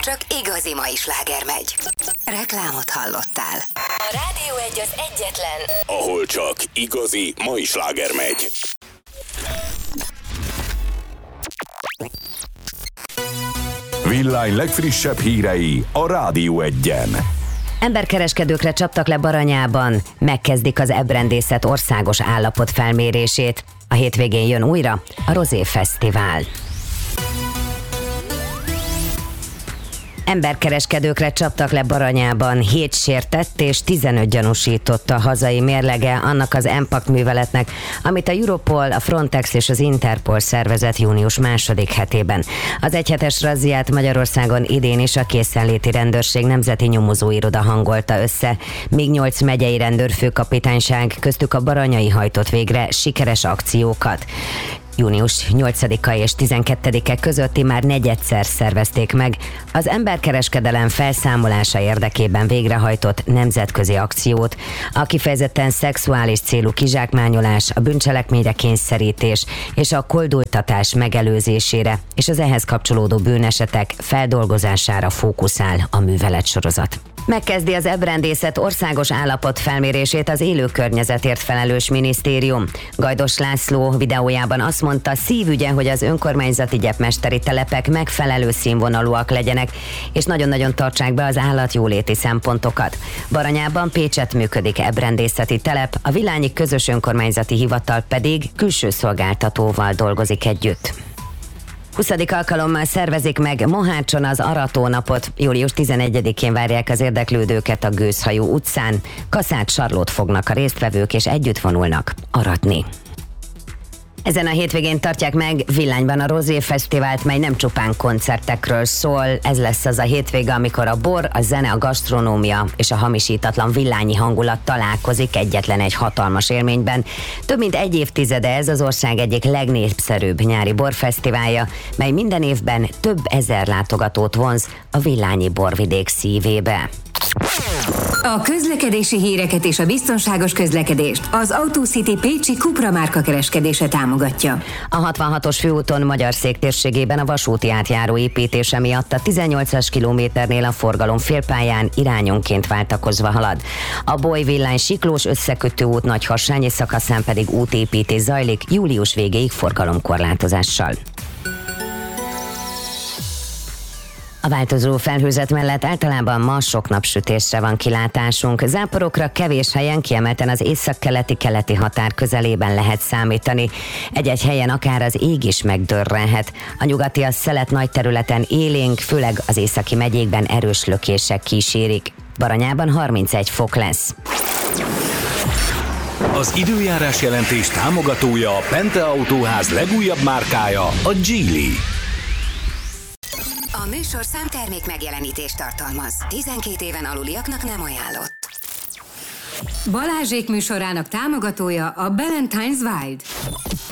csak igazi mai sláger megy. Reklámot hallottál. A Rádió 1 az egyetlen, ahol csak igazi mai sláger megy. Villány legfrissebb hírei a Rádió 1-en. Emberkereskedőkre csaptak le Baranyában, megkezdik az ebrendészet országos állapot felmérését. A hétvégén jön újra a Rozé Fesztivál. Emberkereskedőkre csaptak le Baranyában, 7 sértett és 15 gyanúsított a hazai mérlege annak az Impact műveletnek, amit a Europol, a Frontex és az Interpol szervezett június második hetében. Az egyhetes razziát Magyarországon idén is a Készenléti Rendőrség Nemzeti Nyomozóiroda hangolta össze, míg 8 megyei rendőrfőkapitányság, köztük a Baranyai hajtott végre sikeres akciókat. Június 8-a és 12-e közötti már negyedszer szervezték meg az emberkereskedelem felszámolása érdekében végrehajtott nemzetközi akciót, a kifejezetten szexuális célú kizsákmányolás, a bűncselekményre kényszerítés és a koldultatás megelőzésére és az ehhez kapcsolódó bűnesetek feldolgozására fókuszál a műveletsorozat. Megkezdi az ebrendészet országos állapot felmérését az élő környezetért felelős minisztérium. Gajdos László videójában azt mondta, szívügye, hogy az önkormányzati gyepmesteri telepek megfelelő színvonalúak legyenek, és nagyon-nagyon tartsák be az állatjóléti szempontokat. Baranyában Pécsett működik ebrendészeti telep, a Villányi Közös Önkormányzati Hivatal pedig külső szolgáltatóval dolgozik együtt. 20. alkalommal szervezik meg Mohácson az Aratónapot. Július 11-én várják az érdeklődőket a Gőzhajó utcán. Kaszát sarlót fognak a résztvevők és együtt vonulnak aratni. Ezen a hétvégén tartják meg Villányban a Rozé Fesztivált, mely nem csupán koncertekről szól. Ez lesz az a hétvége, amikor a bor, a zene, a gasztronómia és a hamisítatlan villányi hangulat találkozik egyetlen egy hatalmas élményben. Több mint egy évtizede ez az ország egyik legnépszerűbb nyári borfesztiválja, mely minden évben több ezer látogatót vonz a villányi borvidék szívébe. A közlekedési híreket és a biztonságos közlekedést az AutoCity Pécsi Cupra márka kereskedése támogatja. A 66-os főúton Magyar Szék térségében a vasúti átjáró építése miatt a 18-as kilométernél a forgalom félpályán irányonként váltakozva halad. A Boly Villány Siklós összekötő út Nagyharsányi szakaszán pedig útépítés zajlik július végéig forgalomkorlátozással. A változó felhőzet mellett általában ma sok napsütésre van kilátásunk. Záporokra kevés helyen, kiemelten az északkeleti-keleti határ közelében lehet számítani. Egy-egy helyen akár az ég is megdörrenhet. A nyugati a szelet nagy területen élénk, főleg az északi megyékben erős lökések kísérik. Baranyában 31 fok lesz. Az időjárás jelentés támogatója a Pente Autóház legújabb márkája, a Geely. A műsor számtermék megjelenítést tartalmaz. 12 éven aluliaknak nem ajánlott. Balázsék műsorának támogatója a Ballantine's Wild.